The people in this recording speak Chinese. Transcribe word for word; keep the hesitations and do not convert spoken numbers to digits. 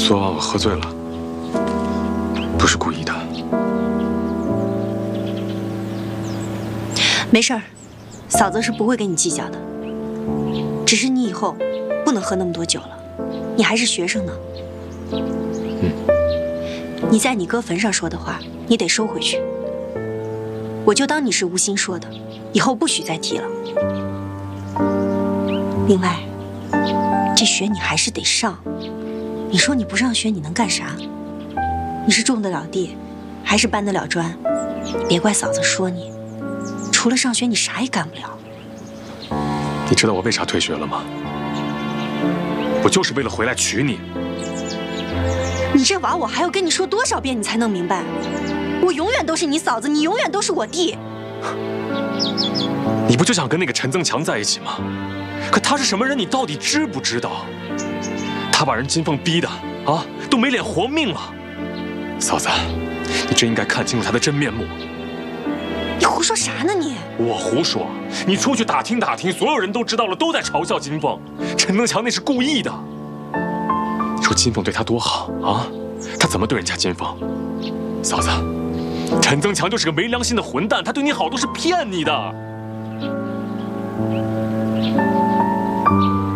昨晚我喝醉了，不是故意的。 没事儿，嫂子是不会跟你计较的。只是你以后不能喝那么多酒了，你还是学生呢。 嗯。 你在你哥坟上说的话，你得收回去。我就当你是无心说的，以后不许再提了。另外，这学你还是得上。你说你不上学，你能干啥？你是种得了地，还是搬得了砖？别怪嫂子说你，除了上学，你啥也干不了。 你知道我为啥退学了吗？我就是为了回来娶你。 你这娃，我还要跟你说多少遍，你才能明白？我永远都是你嫂子，你永远都是我弟。 你不就想跟那个陈增强在一起吗？可他是什么人，你到底知不知道？他把人金凤逼的啊，都没脸活命了。嫂子，你真应该看清楚他的真面目。 你胡说啥呢你？ 我胡说？你出去打听打听，所有人都知道了，都在嘲笑金凤。陈增强那是故意的。你说金凤对他多好啊，他怎么对人家金凤？嫂子，陈增强就是个没良心的混蛋，他对你好都是骗你的。